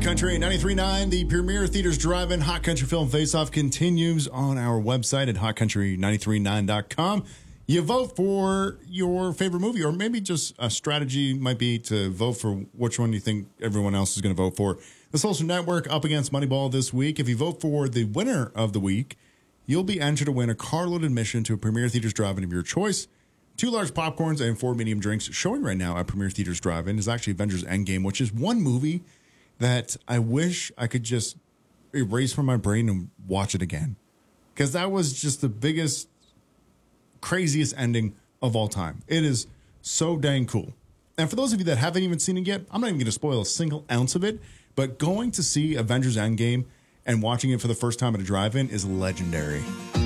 Country 93.9, the premier theaters drive-in Hot Country Film Face-Off continues on our website at hotcountry939.com. You vote for your favorite movie, or maybe just a strategy might be to vote for which one you think everyone else is going to vote for. The Social Network up against Moneyball this week. If you vote for the winner of the week, you'll be entered to win a carload admission to a Premier Theaters Drive-In of your choice. 2 large popcorns and 4 medium drinks. Showing right now at Premier Theaters Drive-In is actually Avengers Endgame, which is one movie that I wish I could just erase from my brain and watch it again. Because that was just the biggest, craziest ending of all time. It is so dang cool. And for those of you that haven't even seen it yet, I'm not even going to spoil a single ounce of it, but going to see Avengers Endgame and watching it for the first time at a drive-in is legendary.